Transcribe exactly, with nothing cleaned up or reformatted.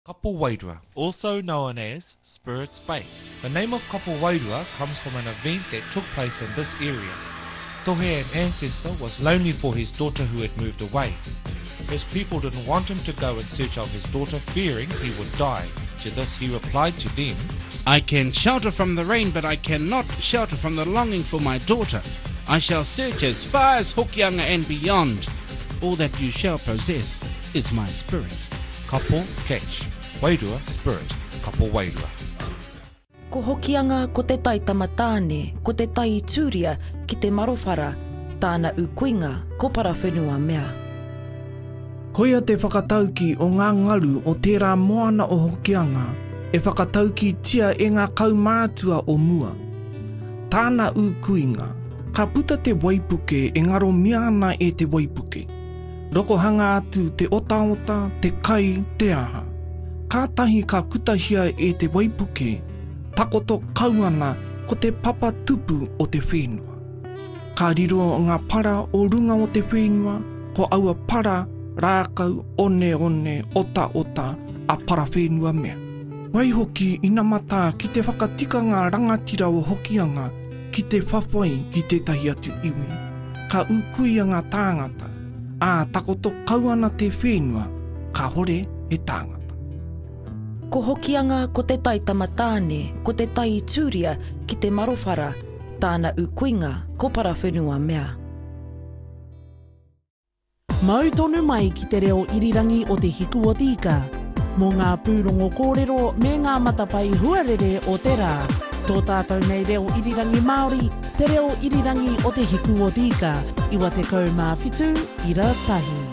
Kapo Wairua, also known as Spirits Bay. The name of Kapo Wairua comes from an event that took place in this area. Tohe, an ancestor, was lonely for his daughter who had moved away. His people didn't want him to go in search of his daughter, fearing he would die. To this he replied to them, I can shelter from the rain, but I cannot shelter from the longing for my daughter. I shall search as far as Hokianga and beyond. All that you shall possess is my spirit. Kapo catch, Wairua spirit, Kapo Wairua. Ko Hokianga ko te tai tamatāne, ko te tai tūria ki te marowhara, tāna ukuinga ko parawhenua mea. Koia te whakatauki o ngā ngaru o tērā moana o Hokianga, e whakatauki tia e ngā kaumātua o mua. Tāna ukuinga, ka puta te waipuke e ngaro mea ana e te waipuke. Roko hanga atu te ota-ota, te kai, te aha. Kātahi ka kutahia e te waipuke, takoto kauana ko te papa tupu o te whenua. Ka riro o ngā para o runga o te whenua, ko aua para, rākau, one one, ota ota, a para whenua mea. Waihoki ina mata ki te whakatika ngā rangatira o Hokianga, ki te whawhai ki te tahi atu iwi. Ka ukuia ngā tāngata, a takoto kauana te whenua, ka hore e tāngata. Ko Hokianga ko te tai tamatāne, ko te tai tūria ki te marowhara, tāna ukuinga ko parawhenua mea. Mau tonu mai ki te reo irirangi o te hiku o tika. Mō ngā pūrongo kōrero me ngā matapai huarere o te rā. Tō tātou nei reo irirangi Māori, te reo irirangi o te hiku o tika. Iwa te kaumā whitu, ira tahi.